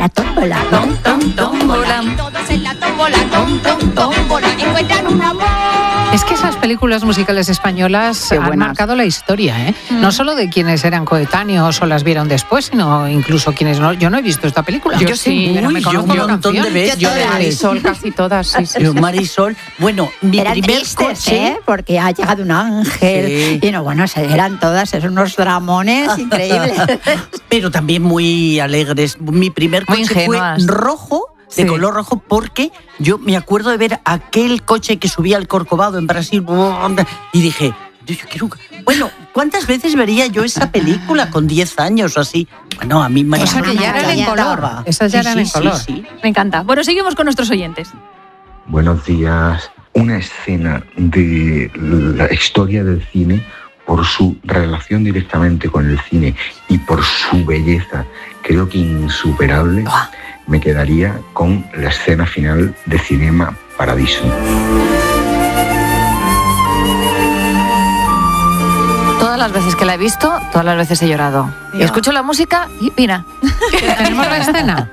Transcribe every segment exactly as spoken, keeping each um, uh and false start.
la tómbola. Tom, tom, tómbola. Todos en la tómbola, tom, tom, tómbola, encuentran un amor. Es que esas películas musicales españolas Qué han buenas. marcado la historia, ¿eh? Mm. No solo de quienes eran coetáneos o las vieron después, sino incluso quienes no. Yo no he visto esta película. Yo sí. pero me Uy, yo conozco un la montón de canción. veces. Yo Yo todas. de Marisol, casi todas, sí, sí. Yo, Marisol, bueno, mi Eran primer tristes, coche... ¿eh? Porque ha llegado un ángel. Sí. Y no, bueno, se eran todas, eran unos dramones increíbles. pero también muy alegres. Mi primer Muy coche fue ingenuas. rojo, de Sí. color rojo, porque yo me acuerdo de ver aquel coche que subía al Corcovado en Brasil y dije, yo, yo quiero... Bueno, ¿cuántas veces vería yo esa película con diez años o así? Bueno, a mí me O sea, que ya eran en encantaba. color. Esas ya Sí, eran en sí, color. sí, sí. Me encanta. Bueno, seguimos con nuestros oyentes. Buenos días. Una escena de la historia del cine, por su relación directamente con el cine y por su belleza, creo que insuperable, me quedaría con la escena final de Cinema Paradiso. Todas las veces que la he visto, todas las veces he llorado. Y Ya. escucho la música y mira. ¿Tenemos la escena?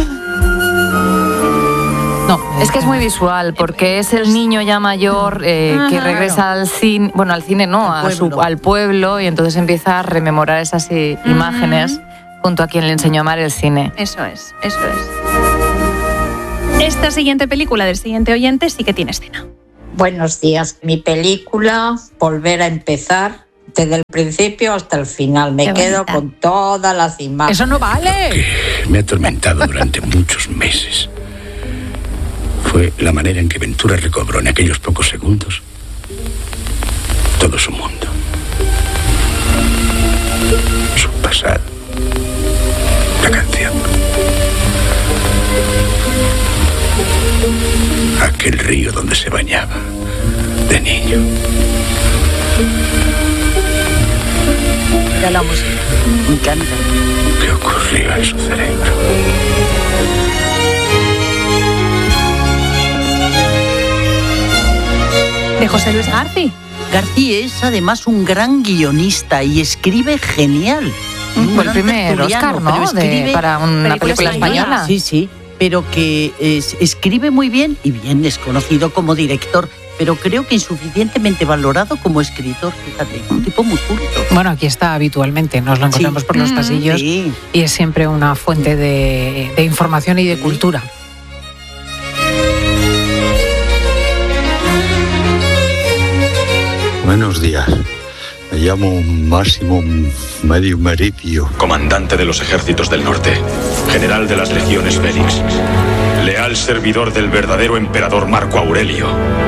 No. Es que es muy visual, porque es el niño ya mayor eh, que Ajá. regresa al cine, bueno, al cine no, Al a su- pueblo. al pueblo, y entonces empieza a rememorar esas i- imágenes junto a quien le enseñó a amar el cine. Eso es, eso es. Esta siguiente película del siguiente oyente sí que tiene escena. Buenos días. Mi película, Volver a empezar, desde el principio hasta el final. Me Qué quedo bonita. con todas las imágenes. Eso no vale. Me ha atormentado durante muchos meses. Fue la manera en que Ventura recobró en aquellos pocos segundos todo su mundo. Su pasado. La canción. Aquel río donde se bañaba de niño. Mira la música. Me encanta. ¿Qué ocurrió en su cerebro? De José Luis García. García es además un gran guionista y escribe genial. Un Fue el gran primer tertuliano, Oscar, ¿no? pero escribe- De- para una película película española. española. Sí, sí, pero que es- escribe muy bien y bien es conocido como director, pero creo que insuficientemente valorado como escritor. Fíjate, un tipo muy culto. Bueno, aquí está habitualmente, nos lo encontramos Sí. por los Mm, pasillos Sí. y es siempre una fuente de, de información y de Sí. cultura. Buenos días. Me llamo Máximo Medio Meridio. Comandante de los ejércitos del norte, general de las legiones Félix, leal servidor del verdadero emperador Marco Aurelio,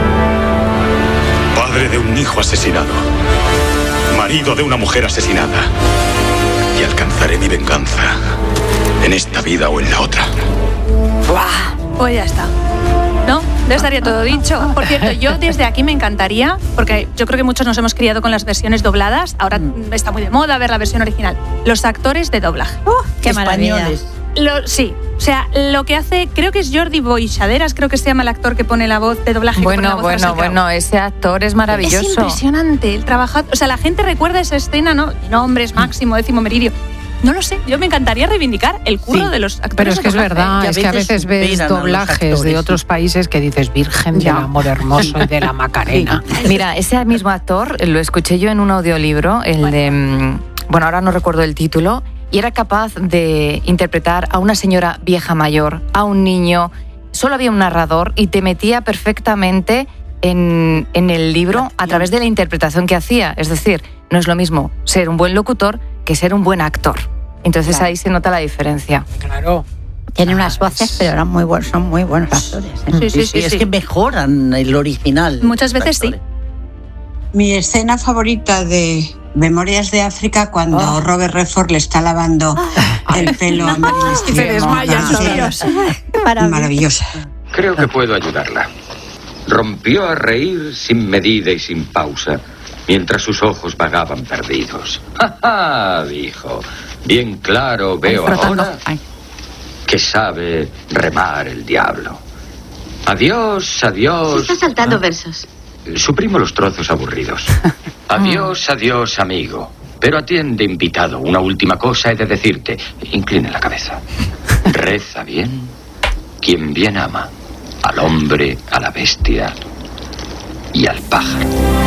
padre de un hijo asesinado, marido de una mujer asesinada, y alcanzaré mi venganza en esta vida o en la otra. Pues ya está. ¿No? Ya estaría todo dicho. Por cierto, yo desde aquí me encantaría, porque yo creo que muchos nos hemos criado con las versiones dobladas, ahora mm. está muy de moda ver la versión original. Los actores de doblaje. Qué maravilla. Españoles. Lo, sí, o sea, lo que hace, creo que es Jordi Boixaderas, creo que se llama el actor que pone la voz de doblaje. que pone la Bueno, voz a bueno, Russell Crowe. bueno, ese actor es maravilloso. Es impresionante el trabajo. O sea, la gente recuerda esa escena, ¿no? Nombres, Máximo, Décimo Meridio. No lo sé, yo me encantaría reivindicar el curro Sí, de los actores. Pero es de que es doblaje. verdad, que a es que a veces veces ves superan a los doblajes de actores, otros sí. países que dices Virgen Ya. del Amor Hermoso y de la Macarena. Mira, ese mismo actor lo escuché yo en un audiolibro, el de, mm, bueno, ahora no recuerdo el título, y era capaz de interpretar a una señora vieja mayor, a un niño, solo había un narrador y te metía perfectamente en, en el libro a través de la interpretación que hacía. Es decir, no es lo mismo ser un buen locutor que ser un buen actor. Entonces Claro. ahí se nota la diferencia. Claro. Tienen unas voces, pero eran muy buenos, son muy buenos actores. ¿eh? Sí, sí, sí, Es sí. que mejoran el original. Muchas veces sí. Mi escena favorita de Memorias de África, cuando Oh. Robert Redford le está lavando el pelo a Meryl Streep. se desmayan Sí, todos. Qué maravilla. maravillosa. Creo que puedo ayudarla. Rompió a reír sin medida y sin pausa, mientras sus ojos vagaban perdidos. ¡Ja, ja! Dijo. Bien claro veo Frotando. ahora Ay. que sabe remar el diablo. Adiós, adiós. Está saltando versos. Suprimo los trozos aburridos. Adiós, adiós, amigo. Pero atiende, invitado. Una última cosa he de decirte. Incline la cabeza. Reza bien quien bien ama, al hombre, a la bestia y al pájaro.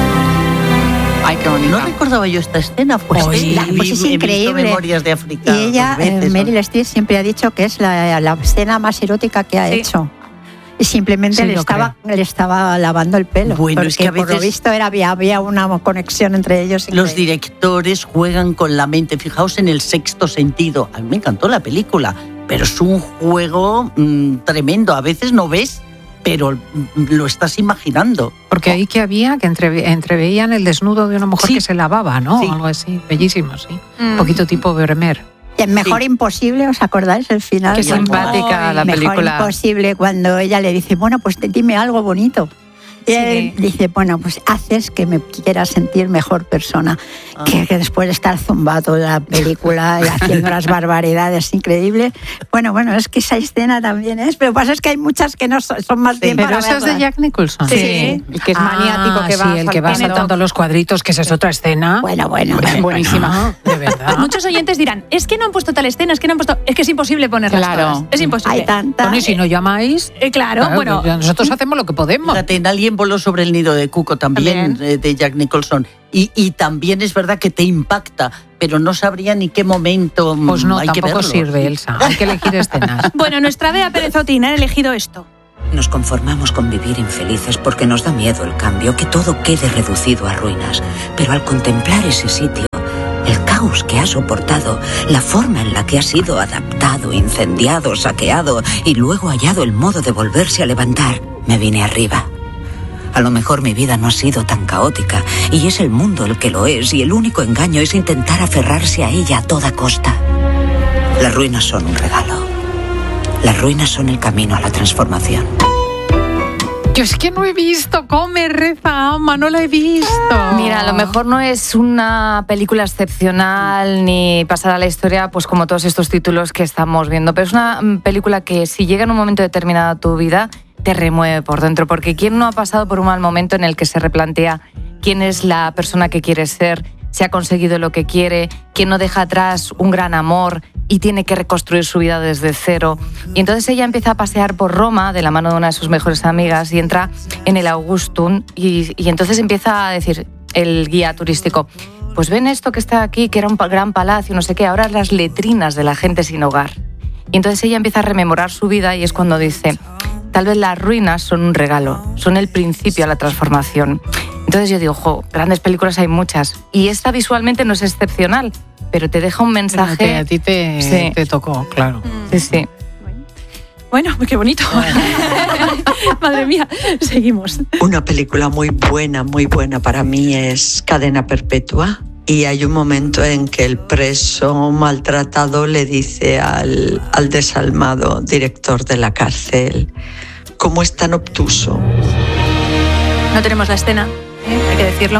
Ay, qué bonito. No recordaba yo esta escena, pues, Oye, he, pues es he increíble. visto Memorias de África. Y ella, dos veces, eh, Meryl ¿no? Streep, siempre ha dicho que es la, la escena más erótica que ha Sí. hecho. Y simplemente Sí, le, lo estaba, le estaba lavando el pelo. Bueno, porque es que a por lo veces- visto era, había, había una conexión entre ellos. Los increíble. directores juegan con la mente. Fijaos en El Sexto Sentido. A mí me encantó la película, pero es un juego mmm, tremendo. A veces no ves, pero mm, lo estás imaginando. Porque ahí que había, que entre, entreveían el desnudo de una mujer Sí. que se lavaba, ¿no? Sí. Algo así, bellísimo, sí. Mm. Un poquito tipo Vermeer. Y en Mejor Sí. Imposible, ¿os acordáis el final? Qué Cuando- simpática la Mejor película. Imposible, cuando ella le dice, bueno, pues dime algo bonito. Y Sí. él dice, bueno, pues haces que me quiera sentir mejor persona. Ah. Que, que después de estar zumbado toda la película y haciendo las barbaridades increíbles. Bueno, bueno, es que esa escena también es, pero lo que pasa es que hay muchas que no son, son más bien Pero para esa es de verlas. Jack Nicholson. Sí, el que es maniático, que va sí, el que va saltando. saltando los cuadritos, que esa es otra escena. Bueno, bueno. Buenísima. De verdad. Muchos oyentes dirán, es que no han puesto tal escena, es que no han puesto... Es que es imposible ponerlas Claro. todas. Es imposible. Hay tanta... Bueno, y si no llamáis, Eh, claro, claro, bueno... pues nosotros hacemos lo que podemos. Fíjate, en Alguien voló sobre el nido de Cuco también, También. eh, de Jack Nicholson. Y, y también es verdad que te impacta, pero no sabría ni qué momento mm, Pues no, hay que tampoco verlo. sirve, Elsa. Hay que elegir escenas. Bueno, nuestra Bea Pérez Otín ha elegido esto. Nos conformamos con vivir infelices porque nos da miedo el cambio, que todo quede reducido a ruinas. Pero al contemplar ese sitio, el caos que ha soportado, la forma en la que ha sido adaptado, incendiado, saqueado y luego hallado el modo de volverse a levantar, me vine arriba. A lo mejor mi vida no ha sido tan caótica y es el mundo el que lo es, y el único engaño es intentar aferrarse a ella a toda costa. Las ruinas son un regalo. Las ruinas son el camino a la transformación. Yo es que no he visto Come, Reza, Ama, no la he visto. Mira, a lo mejor no es una película excepcional ni pasada a la historia, pues como todos estos títulos que estamos viendo, pero es una mm, película que si llega en un momento determinado a tu vida, te remueve por dentro, porque ¿quién no ha pasado por un mal momento en el que se replantea quién es la persona que quiere ser, si ha conseguido lo que quiere, quién no deja atrás un gran amor y tiene que reconstruir su vida desde cero? Y entonces ella empieza a pasear por Roma de la mano de una de sus mejores amigas y entra en el Augustum y, y entonces empieza a decir el guía turístico, pues ven esto que está aquí, que era un pa- gran palacio, no sé qué, ahora las letrinas de la gente sin hogar. Y entonces ella empieza a rememorar su vida y es cuando dice, tal vez las ruinas son un regalo, son el principio a la transformación. Entonces yo digo, jo, grandes películas hay muchas y esta visualmente no es excepcional, pero te deja un mensaje. Pero te- a ti te, Sí. te tocó, claro. Sí, sí. Bueno, qué bonito. Madre mía, seguimos. Una película muy buena, muy buena para mí es Cadena Perpetua. Y hay un momento en que el preso maltratado le dice al, al desalmado director de la cárcel, ¿cómo es tan obtuso? No tenemos la escena, ¿eh? Hay que decirlo.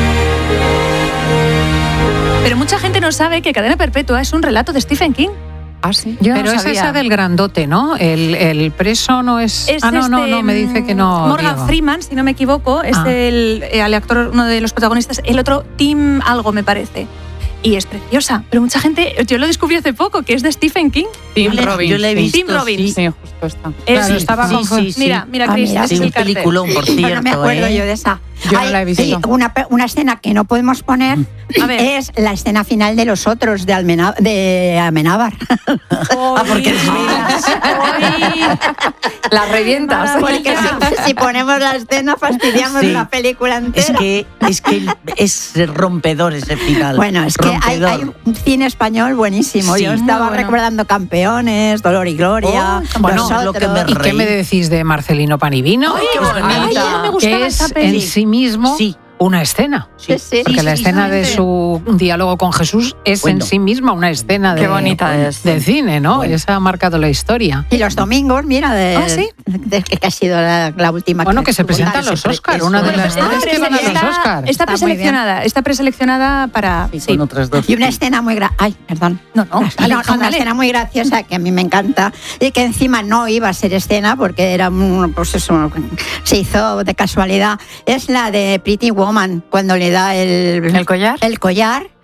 Pero mucha gente no sabe que Cadena Perpetua es un relato de Stephen King. Ah, sí. Pero es esa del grandote, ¿no? El, el preso no es... Es ah, no, no, este, no, me dice que no. Morgan Diego. Freeman, si no me equivoco, es Ah. el, el actor, uno de los protagonistas. El otro, Tim algo, me parece. Y es preciosa. Pero mucha gente, yo lo descubrí hace poco, que es de Stephen King. Tim Yo le- Robbins, yo le he sí. visto, Tim Robbins. sí. justo está. Es- Claro, estaba sí, confu- sí, sí. Mira, mira, Ah, Chris, mira, ese Sí, es un el cartel. peliculón, por cierto. No me acuerdo ¿eh? yo de esa. Yo no la he visto. sí, una, pe- una escena que no podemos poner A ver. es la escena final de Los Otros de, Almena- de Amenábar. Ah, porque eres Las revientas. Porque si, si ponemos la escena fastidiamos Sí. la película Es entera. que, es que es rompedor ese final. Bueno, es que hay, Rompedor. hay un cine español buenísimo. Sí, Yo muy estaba bueno. recordando Campeones, Dolor y Gloria, Oh, bueno, Los lo que Otros. me ¿Y qué me decís de Marcelino Panivino? Ay, qué bonita. ay, a mí me gustaba Que es esa peli. en sí mismo Sí. una escena. Sí, sí. Porque Sí, la sí, escena de exactamente. su diálogo con Jesús es Bueno. en sí misma una escena de, Qué bonita es. del cine, ¿no? Bueno. Esa ha marcado la historia. Y los domingos, mira, de, Ah, ¿sí? de- que ha sido la, la última. Bueno, que se estuvo presentan tal. los pre- Oscar, eso una de es. las Bueno, tres que van a los está, Oscar. está Está muy preseleccionada, está preseleccionada para... Sí, sí. con otras dos. Y una escena muy gra Ay, perdón. No, no, Una- dale, no, Juan, una dale. escena muy graciosa que a mí me encanta y que encima no iba a ser escena porque era un, pues eso, se hizo de casualidad. Es la de Pretty Woman, cuando le da el, ¿El collar? el collar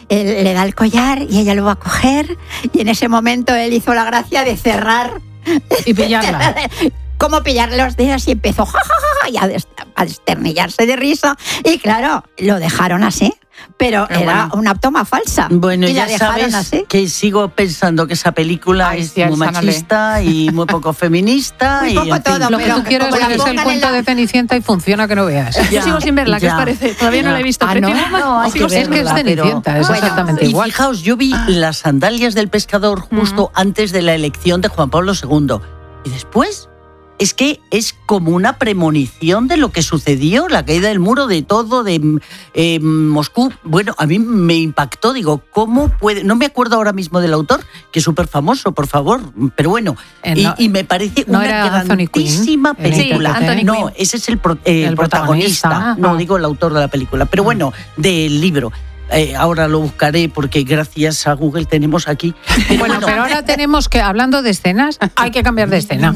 él le da el collar y ella lo va a coger y en ese momento él hizo la gracia de cerrar y pillarla. Cómo pillarle los dedos y empezó ja, ja, ja, y a, des- a desternillarse de risa y claro, lo dejaron así, pero, pero era bueno. una toma falsa. Bueno, y ya la dejaron sabes así. que sigo pensando que esa película Ay, es sí, muy machista y muy poco feminista. Muy y poco en fin. Lo que tú quieres es el cuento la... de Cenicienta y funciona que no veas. Ya, Yo sigo sin verla, ¿qué os parece? Todavía ya. no la he visto. Ah, no, no, hay que verla, es que es Cenicienta, pero... es bueno, exactamente y igual. Fijaos, yo vi las sandalias del pescador justo mm. antes de la elección de Juan Pablo segundo. Y después... es que es como una premonición de lo que sucedió, la caída del muro, de todo, de eh, Moscú. Bueno, a mí me impactó, digo, ¿cómo puede...? No me acuerdo ahora mismo del autor, que es súper famoso, por favor, pero bueno, eh, y, no, y me parece no una grandísima Queen, película. Sí, no, ese es el, pro, eh, el protagonista, protagonista. no digo el autor de la película, pero bueno, del libro. Eh, ahora lo buscaré porque gracias a Google tenemos aquí. Bueno, bueno, pero ahora tenemos que, hablando de escenas, hay que cambiar de escena.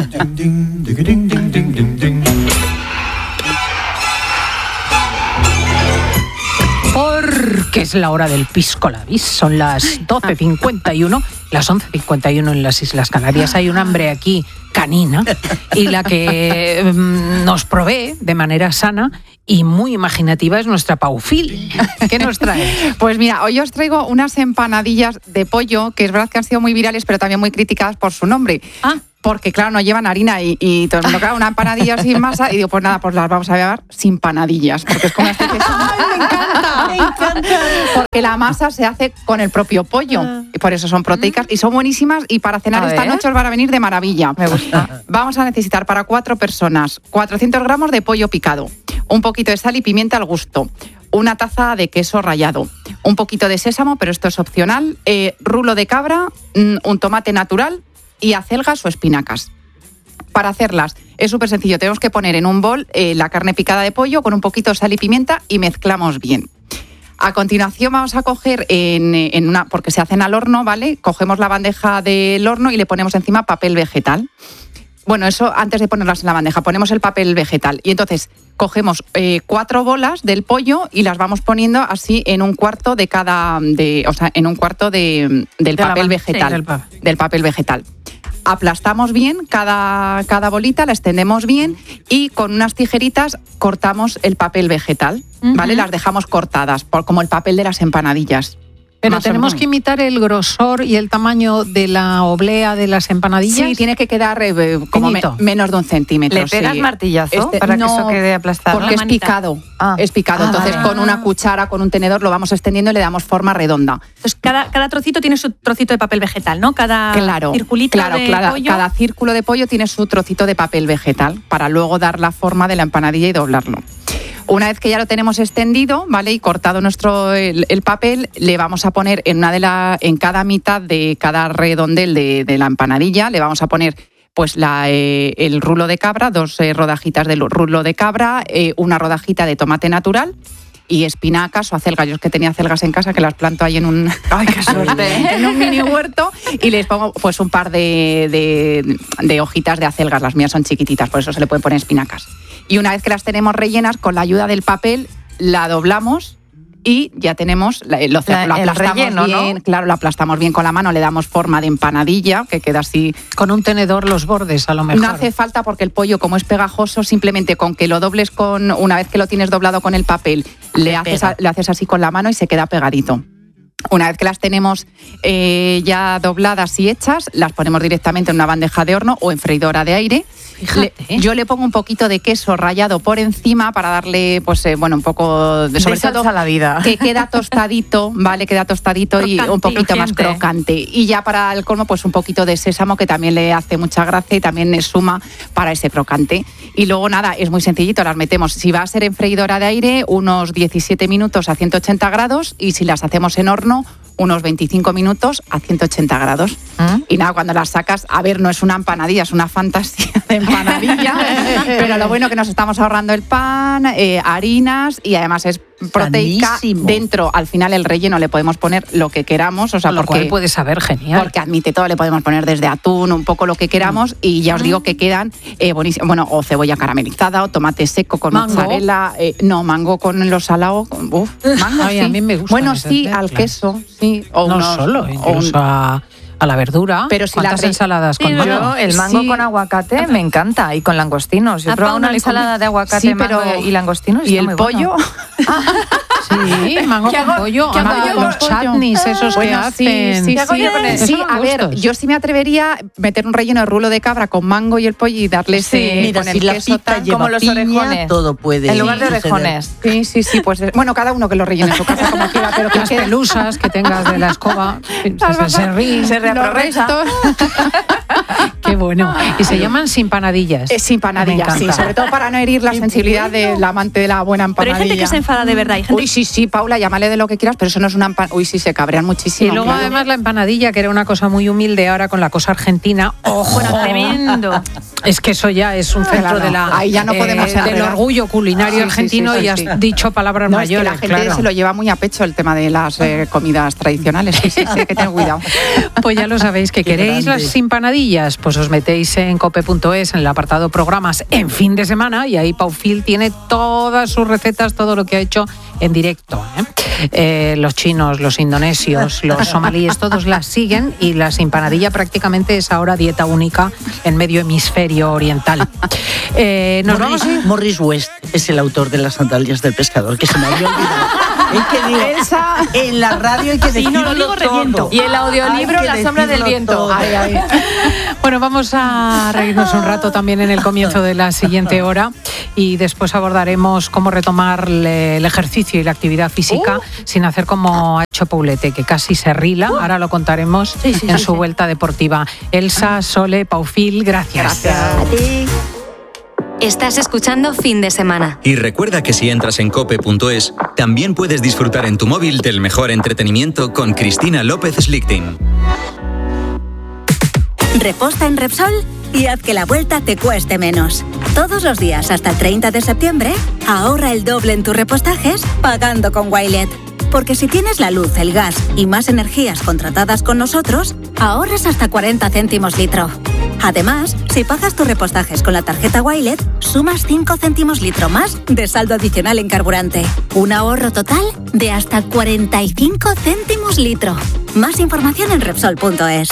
Porque es la hora del pisco labis, son las doce cincuenta y uno, las once cincuenta y uno en las Islas Canarias. Hay un hambre aquí canina y la que um, nos provee de manera sana y muy imaginativa es nuestra Paufil. ¿Qué nos trae? Pues mira, hoy os traigo unas empanadillas de pollo que es verdad que han sido muy virales, pero también muy criticadas por su nombre. Ah. Porque, claro, no llevan harina y, y todo el mundo, claro, una empanadilla sin masa. Y digo, pues nada, pues las vamos a llevar sin panadillas. Porque es como este que ¡ay, me encanta! ¡Me encanta! Porque la masa se hace con el propio pollo. Y por eso son proteicas y son buenísimas. Y para cenar a esta ver. noche os van a venir de maravilla. Me gusta. Vamos a necesitar para cuatro personas cuatrocientos gramos de pollo picado, un poquito de sal y pimienta al gusto, una taza de queso rallado, un poquito de sésamo, pero esto es opcional, eh, rulo de cabra, un tomate natural y acelgas o espinacas. Para hacerlas es súper sencillo. Tenemos que poner en un bol eh, la carne picada de pollo con un poquito de sal y pimienta y mezclamos bien. A continuación vamos a coger en, en una, porque se hacen al horno, ¿vale? Cogemos la bandeja del horno y le ponemos encima papel vegetal. Bueno, eso antes de ponerlas en la bandeja, ponemos el papel vegetal y entonces cogemos eh, cuatro bolas del pollo y las vamos poniendo así en un cuarto de cada, de, o sea, en un cuarto de, del de papel vegetal, sí, del, pa- del papel vegetal. Aplastamos bien cada, cada bolita, la extendemos bien y con unas tijeritas cortamos el papel vegetal, ¿vale? Uh-huh. Las dejamos cortadas, por, como el papel de las empanadillas. Pero tenemos que imitar el grosor y el tamaño de la oblea de las empanadillas. Sí, tiene que quedar eh, como me, menos de un centímetro. ¿Le pegas sí. martillazo este, para no, que eso quede aplastado? Porque es picado. Ah. Es picado. Ah, Entonces, vale. con una cuchara, con un tenedor, lo vamos extendiendo y le damos forma redonda. Entonces, cada, cada trocito tiene su trocito de papel vegetal, ¿no? Cada claro, circulito claro, de claro, pollo. Cada círculo de pollo tiene su trocito de papel vegetal para luego dar la forma de la empanadilla y doblarlo. Una vez que ya lo tenemos extendido, ¿vale? Y cortado nuestro el, el papel, le vamos a poner en una de la, en cada mitad de cada redondel de, de la empanadilla, le vamos a poner pues la, eh, el rulo de cabra, dos eh, rodajitas del rulo de cabra, eh, una rodajita de tomate natural y espinacas o acelgas. Yo es que tenía acelgas en casa que las planto ahí en un, ay, qué suerte, en un mini huerto y les pongo pues un par de, de, de hojitas de acelgas. Las mías son chiquititas, por eso se le pueden poner espinacas. Y una vez que las tenemos rellenas, con la ayuda del papel, la doblamos y ya tenemos, lo, lo aplastamos relleno, bien, ¿no? Claro, lo aplastamos bien con la mano, le damos forma de empanadilla, que queda así. Con un tenedor los bordes, a lo mejor. No hace falta porque el pollo, como es pegajoso, simplemente con que lo dobles con, una vez que lo tienes doblado con el papel, le haces, a, le haces así con la mano y se queda pegadito. Una vez que las tenemos eh, ya dobladas y hechas, las ponemos directamente en una bandeja de horno o en freidora de aire. Fíjate, le, yo le pongo un poquito de queso rallado por encima para darle, pues, eh, bueno, un poco de sobre de todo a la vida. Que queda tostadito, ¿vale? Queda tostadito crocante, y un poquito crujiente. Más crocante. Y ya para el colmo, pues un poquito de sésamo que también le hace mucha gracia y también le suma para ese crocante. Y luego nada, es muy sencillito, las metemos. Si va a ser en freidora de aire, unos diecisiete minutos a ciento ochenta grados y si las hacemos en horno, unos veinticinco minutos a ciento ochenta grados. ¿Mm? Y nada, cuando las sacas, a ver, no es una empanadilla, es una fantasía de empanadilla, pero lo bueno que nos estamos ahorrando el pan, eh, harinas y además es proteica Sanísimo. dentro. Al final el relleno le podemos poner lo que queramos, o sea, Con lo porque cual puede saber genial. Porque admite todo, le podemos poner desde atún, un poco lo que queramos, y ya os digo que quedan eh, buenísimos. Bueno, o cebolla caramelizada, o tomate seco con ¿Mango? mozzarella. Eh, no, mango con los salados. Uf, mango, Ay, sí. a mí me gustan Bueno, esas sí, mezclas. al queso, sí. O no unos- solo, o un- incluso a, a la verdura. Pero si ¿Cuántas la re- ensaladas con Sí, mango? yo el mango Sí. con aguacate me encanta, y con langostinos. Yo he ¿Ha probado probado una una ensalada de aguacate, Sí, mango pero- y langostinos. ¿Y está el muy pollo? bueno. Sí, mango ¿Qué con hago- pollo. qué hago Ah, yo con los pollo? chutneys esos que Bueno, sí, hacen. sí, ¿Qué hago sí, yo con eso? sí, Son a ver, gustos. yo sí me atrevería a meter un relleno de rulo de cabra con mango y el pollo y darle Sí, ese Mira, con si el la queso pizza tal. lleva como los piña, orejones. todo puede En lugar de suceder. orejones. Sí, sí, sí, pues bueno, cada uno que lo rellene en su casa como quiera, pero que Las quede- pelusas que tengas de la escoba. Se, se, se ríen. Se los reaprovecha. restos. Qué bueno. Y se llaman simpanadillas. Eh, sin panadillas, Me sí, encanta. sobre todo para no herir la sensibilidad del amante de la buena Pero hay empanadilla. gente que se enfada de verdad. Hay gente Uy, sí, sí, Paula, llámale de lo que quieras, pero eso no es una empanadilla. Uy, sí, se cabrean Y muchísimo. luego claro. además la empanadilla, que era una cosa muy humilde, ahora con la cosa argentina. ¡Ojo! Bueno, tremendo. Es que eso ya es un centro Claro, de la, ahí ya no podemos del enredar. orgullo culinario Sí, sí, argentino sí, sí, y has sí. dicho palabras No, es que mayores. la gente claro. se lo lleva muy a pecho el tema de las eh, comidas tradicionales. Sí, sí, sí, hay que tener cuidado. Pues ya lo sabéis, que Qué queréis grande. las empanadillas, pues os metéis en cope punto es, en el apartado programas en fin de semana, y ahí Paufil tiene todas sus recetas, todo lo que ha hecho en directo. ¿eh? Eh, los chinos, los indonesios, los somalíes, todos las siguen, y la empanadilla prácticamente es ahora dieta única en medio hemisferio oriental. Eh, nos Morris, vamos a ir- Morris West es el autor de Las sandalias del pescador, que se me había olvidado. Es que digo, Esa- en la radio hay que Sí, no, lo decirlo digo reviento. todo. Y el audiolibro Hay que La sombra del decirlo viento. todo. Ay, ay. Bueno, vamos a reírnos un rato también en el comienzo de la siguiente hora, y después abordaremos cómo retomar le- el ejercicio y la actividad física sin hacer como ha hecho Paulete, que casi se rila. Ahora lo contaremos Sí, sí, en sí, su sí. vuelta deportiva. Elsa, Sole, Paufil, gracias. A ti. Estás escuchando Fin de Semana. Y recuerda que si entras en cope punto es, también puedes disfrutar en tu móvil del mejor entretenimiento con Cristina López Slichting. Reposta en Repsol y haz que la vuelta te cueste menos. Todos los días hasta el treinta de septiembre, ahorra el doble en tus repostajes pagando con Wilet. Porque si tienes la luz, el gas y más energías contratadas con nosotros, ahorras hasta cuarenta céntimos litro. Además, si pagas tus repostajes con la tarjeta Wilet, sumas cinco céntimos litro más de saldo adicional en carburante. Un ahorro total de hasta cuarenta y cinco céntimos litro. Más información en Repsol punto es.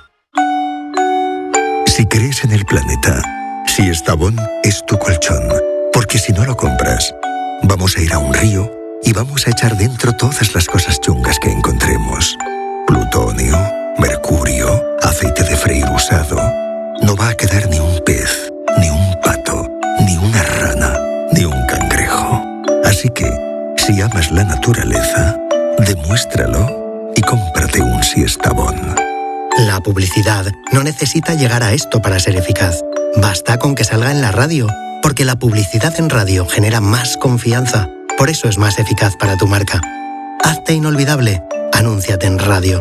Si crees en el planeta, si Estavón es tu colchón, porque si no lo compras, vamos a ir a un río y vamos a echar dentro todas las cosas chungas que encontremos. Plutonio, mercurio, aceite de freír usado. No va a quedar ni un pez, ni un pato, ni una rana, ni un cangrejo. Así que, si amas la naturaleza, demuéstralo y cómprate un Siestabón. La publicidad no necesita llegar a esto para ser eficaz. Basta con que salga en la radio, porque la publicidad en radio genera más confianza. Por eso es más eficaz para tu marca. Hazte inolvidable. Anúnciate en radio.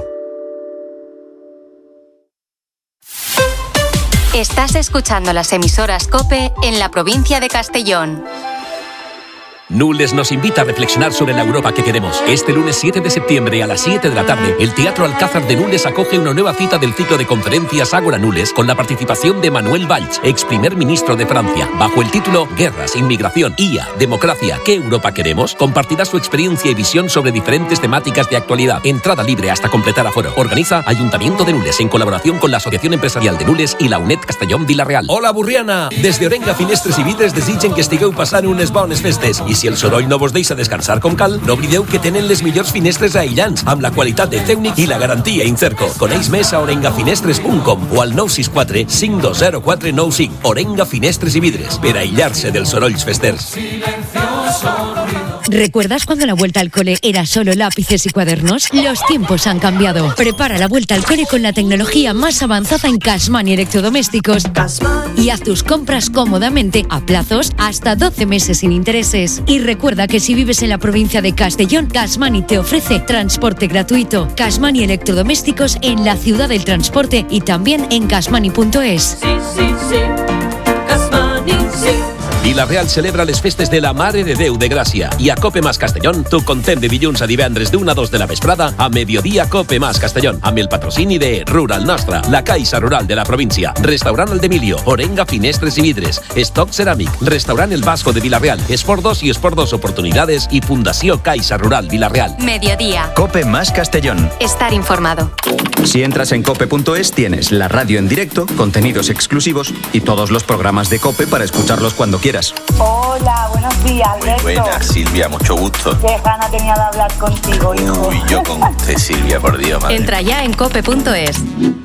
Estás escuchando las emisoras COPE en la provincia de Castellón. Nules nos invita a reflexionar sobre la Europa que queremos. Este lunes siete de septiembre a las siete de la tarde, el Teatro Alcázar de Nules acoge una nueva cita del ciclo de conferencias Ágora Nules con la participación de Manuel Valls, ex primer ministro de Francia. Bajo el título Guerras, Inmigración, I A, Democracia, ¿qué Europa queremos? Compartirá su experiencia y visión sobre diferentes temáticas de actualidad. Entrada libre hasta completar aforo. Organiza Ayuntamiento de Nules en colaboración con la Asociación Empresarial de Nules y la UNED Castellón Vilareal. Hola, Burriana! Des Orenga Finestres i Vidres desitgen que estigueu passant unes bones festes. I si el soroll no vos deixa descansar com cal, no oblideu que tenen les millors finestres aïllants, amb la qualitat de tècnic i la garantia Incerco. Coneix més a orengafinestres punt com o al nou sis quatre cinc dos zero quatre nou cinc. Orenga Finestres i Vidres, per aïllar-se dels sorolls festers. ¿Recuerdas cuando la vuelta al cole era solo lápices y cuadernos? Los tiempos han cambiado. Prepara la vuelta al cole con la tecnología más avanzada en Cashman y electrodomésticos y haz tus compras cómodamente a plazos hasta doce meses sin intereses. Y recuerda que si vives en la provincia de Castellón, Cashman te ofrece transporte gratuito. Cashman y electrodomésticos en la ciudad del transporte y también en cashmani punto es. Sí, sí, sí. Cashmani, sí. Vila-real celebra les festes de la Mare de Déu de Gràcia i a Cope Mas Castellón tu contem de dilluns a divendres d'una a dos de la vesprada a Mediodía Cope Mas Castellón amb el patrocini de Rural Nostra, la Caixa Rural de la província, Restaurant Aldemilio, Orenga Finestres i Vidres, Stock Ceràmic, Restaurant El Vasco de Vila-real, Esport dos y Esport dos Oportunidades y Fundació Caixa Rural Vila-real. Mediodía. Cope Más Castellón. Estar informado. Si entras en cope punto es tienes la radio en directo, contenidos exclusivos y todos los programas de Cope para escucharlos cuando quieras. Hola, buenos días, Alberto. Muy buenas, Silvia, mucho gusto. Qué gana tenía de hablar contigo, hijo. Uy, yo con usted, Silvia, por Dios, madre. Entra ya en cope punto es.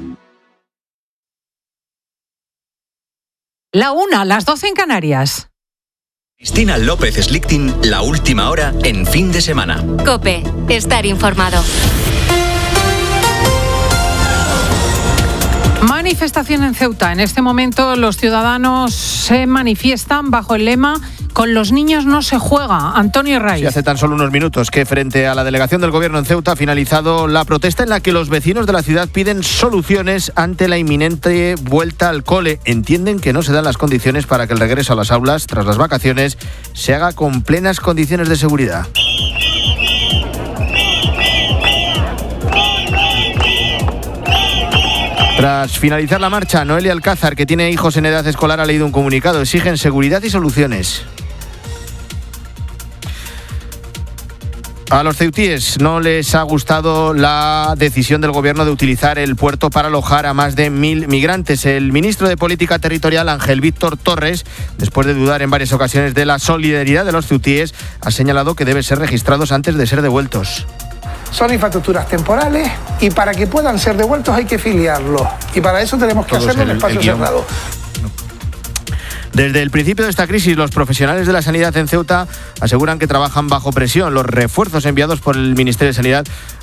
La una, las doce en Canarias. Cristina López Slichting, la última hora en fin de semana. Cope, estar informado. Manifestación en Ceuta. En este momento los ciudadanos se manifiestan bajo el lema "Con los niños no se juega". Antonio Raiz. Sí, hace tan solo unos minutos que frente a la delegación del gobierno en Ceuta ha finalizado la protesta en la que los vecinos de la ciudad piden soluciones ante la inminente vuelta al cole. Entienden que no se dan las condiciones para que el regreso a las aulas tras las vacaciones se haga con plenas condiciones de seguridad. Tras finalizar la marcha, Noelia Alcázar, que tiene hijos en edad escolar, ha leído un comunicado. Exigen seguridad y soluciones. A los ceutíes no les ha gustado la decisión del gobierno de utilizar el puerto para alojar a más de mil migrantes. El ministro de Política Territorial, Ángel Víctor Torres, después de dudar en varias ocasiones de la solidaridad de los ceutíes, ha señalado que deben ser registrados antes de ser devueltos. Son infraestructuras temporales y para que puedan ser devueltos hay que filiarlos. Y para eso tenemos que Todos hacerlo en el, espacio cerrado. Desde el principio de esta crisis, los profesionales de la sanidad en Ceuta aseguran que trabajan bajo presión. Los refuerzos enviados por el Ministerio de Sanidad